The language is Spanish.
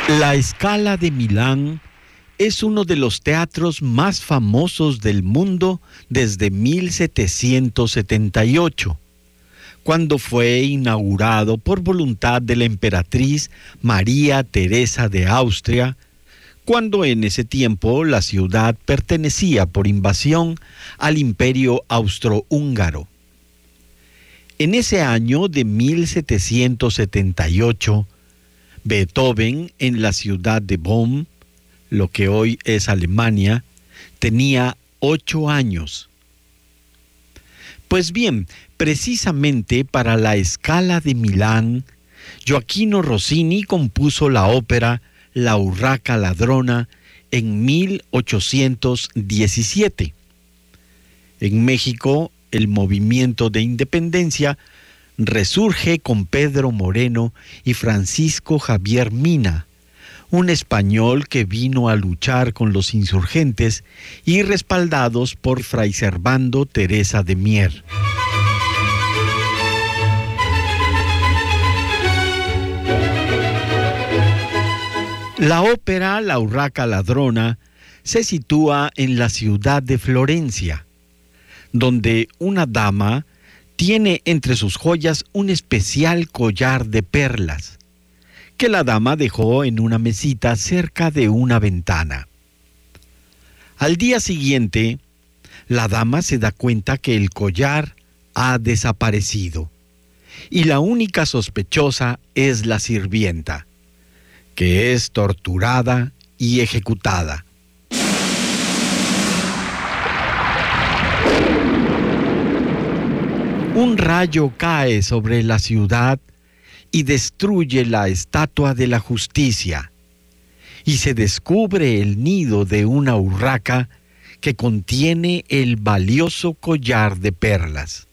La Scala de Milán es uno de los teatros más famosos del mundo desde 1778, cuando fue inaugurado por voluntad de la emperatriz María Teresa de Austria, cuando en ese tiempo la ciudad pertenecía por invasión al Imperio Austrohúngaro. En ese año de 1778, Beethoven, en la ciudad de Bonn, lo que hoy es Alemania, tenía 8 años. Pues bien, precisamente para la Scala de Milán, Gioachino Rossini compuso la ópera La Urraca Ladrona en 1817. En México, el movimiento de independencia resurge con Pedro Moreno y Francisco Javier Mina, un español que vino a luchar con los insurgentes y respaldados por Fray Servando Teresa de Mier. La ópera La Urraca Ladrona se sitúa en la ciudad de Florencia, donde una dama tiene entre sus joyas un especial collar de perlas, que la dama dejó en una mesita cerca de una ventana. Al día siguiente, la dama se da cuenta que el collar ha desaparecido, y la única sospechosa es la sirvienta, que es torturada y ejecutada. Un rayo cae sobre la ciudad y destruye la estatua de la justicia, y se descubre el nido de una urraca que contiene el valioso collar de perlas.